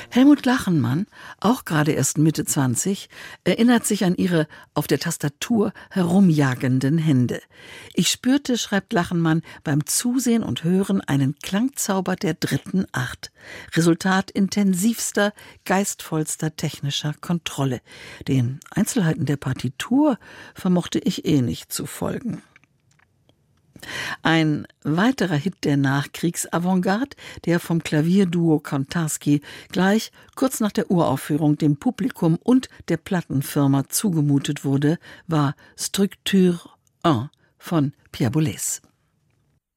Helmut Lachenmann, auch gerade erst Mitte 20, erinnert sich an ihre auf der Tastatur herumjagenden Hände. Ich spürte, schreibt Lachenmann, beim Zusehen und Hören einen Klangzauber der dritten Art. Resultat intensivster, geistvollster technischer Kontrolle. Den Einzelheiten der Partitur vermochte ich nicht zu folgen. Ein weiterer Hit der Nachkriegs-Avantgarde, der vom Klavierduo Kontarski gleich kurz nach der Uraufführung dem Publikum und der Plattenfirma zugemutet wurde, war Structure 1 von Pierre Boulez.